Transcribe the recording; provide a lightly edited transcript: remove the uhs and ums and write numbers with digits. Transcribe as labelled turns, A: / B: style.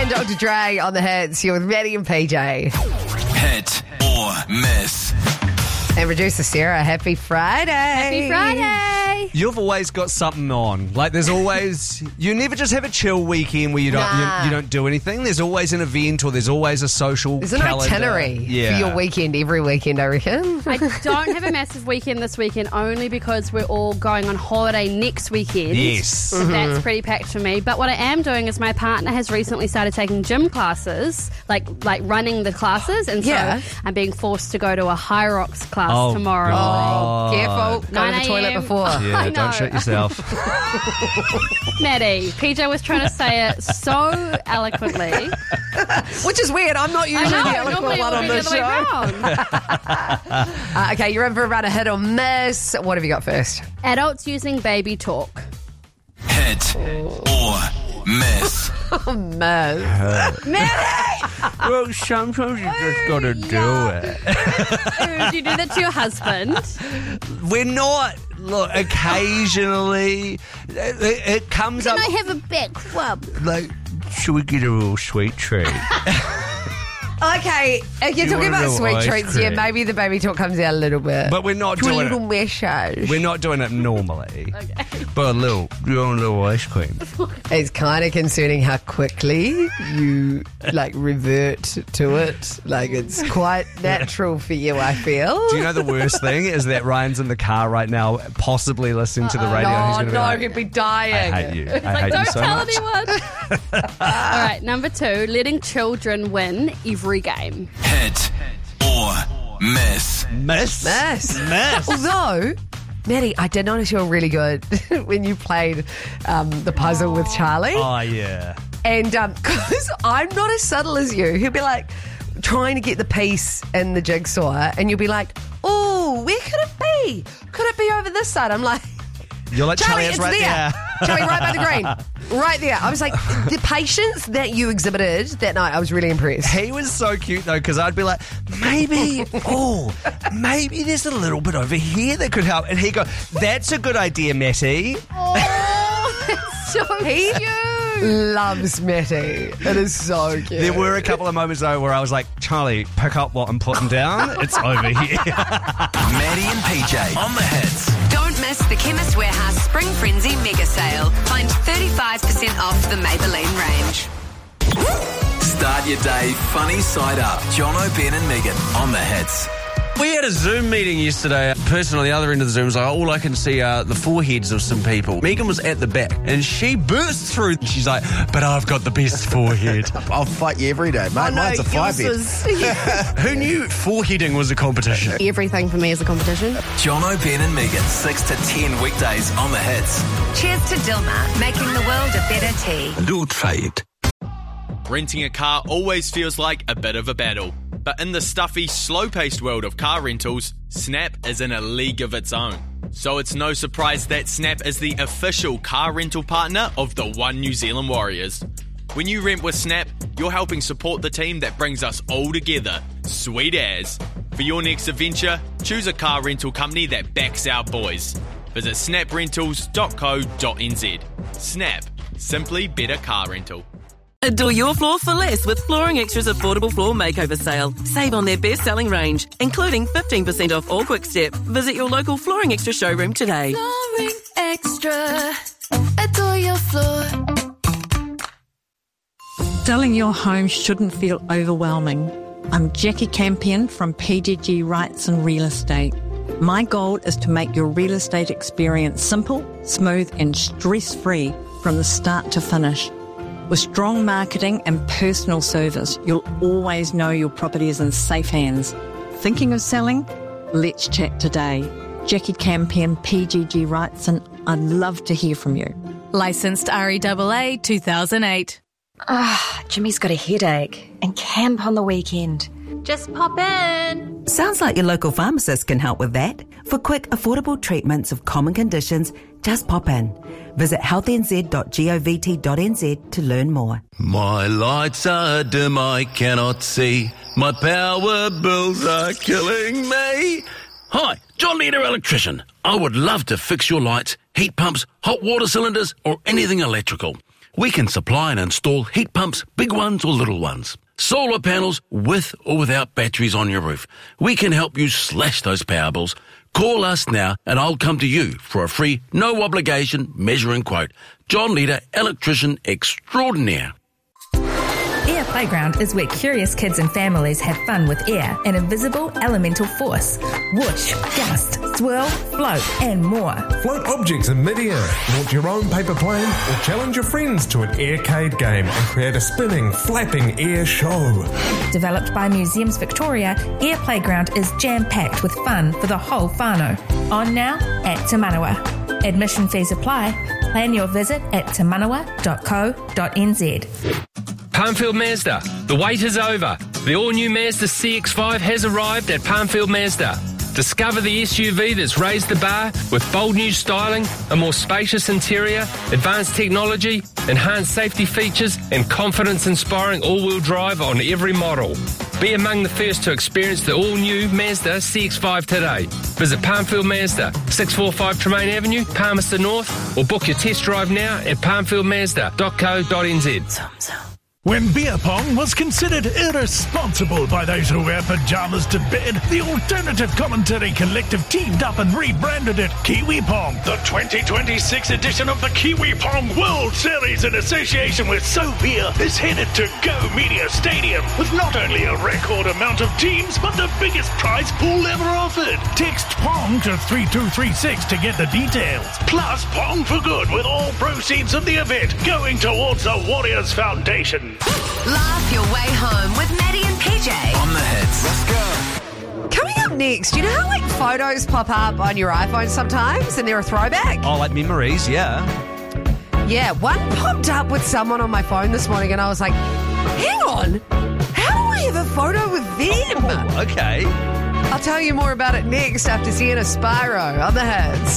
A: and Dr. Dre on the hits. You're with Maddie and PJ.
B: Hit or miss.
A: And producer Sarah, happy Friday.
C: Happy Friday.
D: You've always got something on. Like there's always, you never just have a chill weekend where you don't do anything. There's always an event or there's always a social
A: There's an
D: calendar.
A: itinerary for your weekend every weekend, I reckon.
C: I don't have a massive weekend this weekend only because we're all going on holiday next weekend.
D: Yes.
C: So that's pretty packed for me. But what I am doing is my partner has recently started taking gym classes, like running the classes. And so I'm being forced to go to a High Rocks class tomorrow.
D: God.
A: Careful. Go to
C: 9
A: the toilet
C: a.m.
A: before.
D: Yeah, don't shit yourself.
C: Maddie, PJ was trying to say it so eloquently.
A: Which is weird. I'm not usually the eloquent
C: normally
A: one on
C: it would be
A: this
C: the
A: show.
C: other way around.
A: Okay, you're in for about a hit or miss. What have you got first?
C: Adults using baby talk.
B: Hit or miss.
A: Miss.
D: Well, sometimes you just got to do it.
C: Do you do that to your husband?
D: We're not. Look, occasionally it comes up.
C: Can I have a back rub?
D: Like, should we get a real sweet treat?
A: Okay, if you're
D: You
A: talking
D: want a
A: about
D: little
A: sweet
D: ice
A: treats,
D: cream.
A: maybe the baby talk comes out a little bit.
D: But we're not
A: Do a
D: doing
A: little
D: it.
A: massage.
D: We're not doing it normally. But you want a little ice cream?
A: It's kind of concerning how quickly you revert to it. Like it's quite natural for you, I feel.
D: Do you know the worst thing is that Ryan's in the car right now, possibly listening to the radio. And he's
A: Oh
D: gonna be
A: no,
D: like,
A: he'd be dying.
D: I hate you. I hate you
C: Don't
D: so
C: tell
D: much.
C: anyone. All right, number 2, letting children win every game.
B: Hit or miss.
D: Miss.
A: Although, Maddie, I did notice you were really good when you played the puzzle with Charlie.
D: Oh, yeah.
A: And because I'm not as subtle as you, he'll be like trying to get the piece in the jigsaw, and you'll be like, "Oh, where could it be? Could it be over this side?" I'm like,
D: You're like,
A: Charlie,
D: it's
A: it's
D: right
A: there.
D: there.
A: Charlie, right by the green. Right there. I was like, the patience that you exhibited that night, I was really impressed.
D: He was so cute, though, because I'd be like, maybe there's a little bit over here that could help. And he'd go, that's a good idea, Matty.
C: Oh, that's so cute.
A: Loves Matty. It is so cute.
D: There were a couple of moments, though, where I was like, Charlie, pick up what I'm putting down. It's over here.
B: Maddie and PJ on the hits.
E: Don't miss the Chemist Warehouse Spring Frenzy mega sale. Find 35% off the Maybelline range.
B: Start your day funny side up. John O'Ben and Megan on the hits.
F: We had a Zoom meeting yesterday. A person on the other end of the Zoom was like, all I can see are the foreheads of some people. Megan was at the back and she burst through. She's like, but I've got the best forehead.
G: I'll fight you every day, mate. Mine's a 5-head.
F: Who knew foreheading was a competition?
C: Everything for me is a competition.
B: John O'Ben and Megan, 6 to 10 weekdays on the hits.
E: Cheers to Dilmah, making the world a better tea.
B: Do try it.
H: Renting a car always feels like a bit of a battle. But in the stuffy, slow-paced world of car rentals, Snap is in a league of its own. So it's no surprise that Snap is the official car rental partner of the One New Zealand Warriors. When you rent with Snap, you're helping support the team that brings us all together. Sweet as. For your next adventure, choose a car rental company that backs our boys. Visit snaprentals.co.nz. Snap. Simply better car rental.
I: Adore your floor for less with Flooring Extra's affordable floor makeover sale. Save on their best-selling range, including 15% off all Quick Step. Visit your local Flooring Extra showroom today.
J: Flooring Extra. Adore your floor.
K: Selling your home shouldn't feel overwhelming. I'm Jackie Campion from PGG Rights and Real Estate. My goal is to make your real estate experience simple, smooth and stress-free from the start to finish. With strong marketing and personal service, you'll always know your property is in safe hands. Thinking of selling? Let's chat today. Jackie Campion, PGG Rights, and I'd love to hear from you.
J: Licensed REAA 2008.
L: Jimmy's got a headache and camp on the weekend.
C: Just pop in.
M: Sounds like your local pharmacist can help with that. For quick, affordable treatments of common conditions, just pop in. Visit healthnz.govt.nz to learn more.
N: My lights are dim, I cannot see. My power bills are killing me. Hi, John Leader Electrician. I would love to fix your lights, heat pumps, hot water cylinders, or anything electrical. We can supply and install heat pumps, big ones or little ones. Solar panels with or without batteries on your roof. We can help you slash those power bills. Call us now and I'll come to you for a free, no obligation measuring quote. John Leader, electrician extraordinaire.
O: Air Playground is where curious kids and families have fun with air, an invisible elemental force. Whoosh, gust, swirl, float, and more.
P: Float objects in mid-air, launch your own paper plane, or challenge your friends to an aircade game and create a spinning, flapping air show.
O: Developed by Museums Victoria, Air Playground is jam-packed with fun for the whole whānau. On now at Te Manawa. Admission fees apply. Plan your visit at temanawa.co.nz.
Q: Palmfield Mazda, the wait is over. The all-new Mazda CX-5 has arrived at Palmfield Mazda. Discover the SUV that's raised the bar with bold new styling, a more spacious interior, advanced technology, enhanced safety features, and confidence-inspiring all-wheel drive on every model. Be among the first to experience the all-new Mazda CX-5 today. Visit Palmfield Mazda, 645 Tremaine Avenue, Palmerston North, or book your test drive now at palmfieldmazda.co.nz.
R: When beer pong was considered irresponsible by those who wear pajamas to bed, the Alternative Commentary Collective teamed up and rebranded it Kiwi Pong. The 2026 edition of the Kiwi Pong World Series in association with SoBeer is headed to Go Media Stadium with not only a record amount of teams, but the biggest prize pool ever offered. Text PONG to 3236 to get the details. Plus Pong for Good with all proceeds of the event going towards the Warriors Foundation.
E: Laugh your way home with Maddie and PJ.
B: On the hits. Let's go.
A: Coming up next, you know how like photos pop up on your iPhone sometimes and they're a throwback?
D: Oh, like memories, yeah.
A: Yeah, one popped up with someone on my phone this morning and I was like, hang on, how do I have a photo with them?
D: Oh, okay.
A: I'll tell you more about it next after Sienna Spyro on the hits.